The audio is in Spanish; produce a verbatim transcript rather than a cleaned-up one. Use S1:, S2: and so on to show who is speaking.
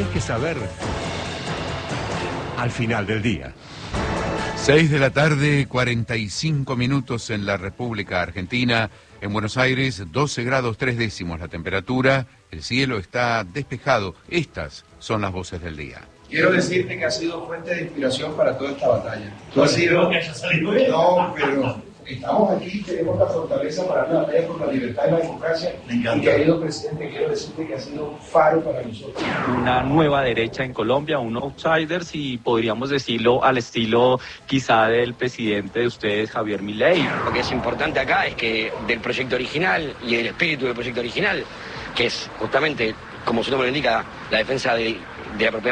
S1: tenés que saber al final del día.
S2: seis de la tarde, cuarenta y cinco minutos en la República Argentina. En Buenos Aires, doce grados tres décimos la temperatura. El cielo está despejado. Estas son las voces del día.
S3: Quiero decirte que ha sido fuente de inspiración para toda esta batalla. Tú has sido... que haya salido bien. No, pero estamos aquí, tenemos la fortaleza para la batalla por la libertad y la democracia. Me encanta. Y querido presidente, quiero decirte que ha sido un faro para nosotros.
S4: Una nueva derecha en Colombia, un outsiders y podríamos decirlo al estilo quizá del presidente de ustedes, Javier Milei.
S5: Lo que es importante acá es que del proyecto original y el espíritu del proyecto original, que es justamente, como su nombre lo indica, la defensa de, de la propiedad